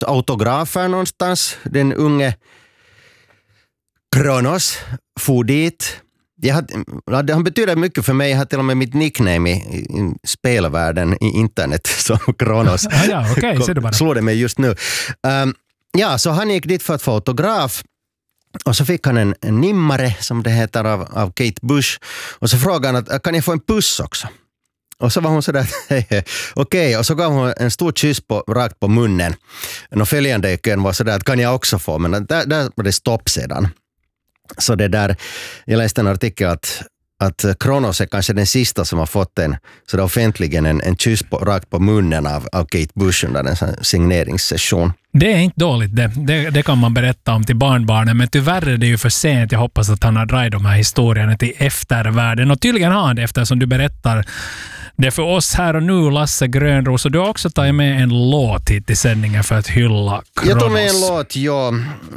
autografer någonstans. Den unge Kronos for dit. Han betyder mycket för mig. Jag har till och med mitt nickname i spelvärlden i internet som Kronos. Slår det mig just nu. Så han gick dit för att få autograf. Och så fick han en nimmare som det heter av Kate Bush. Och så frågade han att kan jag få en puss också? Och så var hon sådär, okej. Och så gav hon en stor kyss rakt på munnen. Och följande var sådär att kan jag också få? Men där var det stopp sedan. Så det där, jag läste en artikel att Kronos är kanske den sista som har fått så där offentligen en kyss rakt på munnen av Kate Bush under en signeringssession. Det är inte dåligt, det kan man berätta om till barnbarnen, men tyvärr är det ju för sent. Jag hoppas att han har dragit de här historierna till eftervärlden, och tydligen har han det eftersom du berättar det för oss här och nu, Lasse Grönros. Och du har också tagit med en låt hit i sändningen för att hylla Kronos. Jag tog med en låt, ja.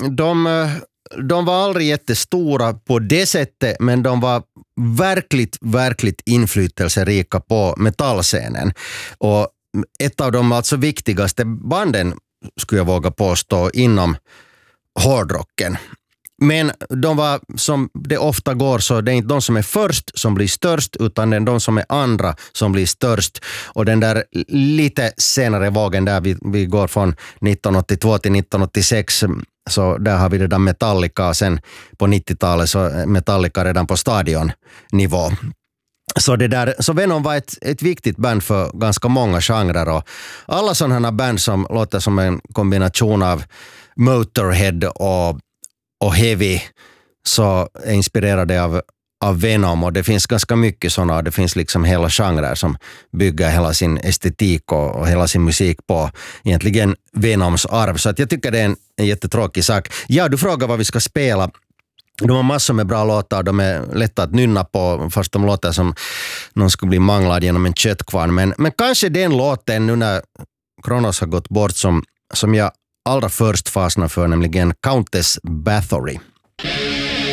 De var aldrig jättestora på det sättet, men de var verkligt inflytelserika på metallscenen. Och ett av de alltså viktigaste banden, skulle jag våga påstå, inom hårdrocken. Men de var, som det ofta går, så det är inte de som är först som blir störst, utan det är de som är andra som blir störst. Och den där lite senare vågen där vi går från 1982 till 1986, så där har vi det där Metallica, sen på 90-talet så Metallica redan på stadionnivå. Så Venom var ett viktigt band för ganska många genrer, och alla sådana band som låter som en kombination av Motorhead och heavy, så är inspirerade av Venom, och det finns ganska mycket sådana. Det finns liksom hela genrer som bygger hela sin estetik och hela sin musik på egentligen Venoms arv. Så att jag tycker det är en jättetråkig sak. Ja, du frågar vad vi ska spela. De har massor med bra låtar, de är lätta att nynna på, fast de låter som någon skulle bli manglad genom en köttkvarn. Men kanske den låten, nu när Kronos har gått bort, som jag allra först fastnade för, nämligen Countess Bathory.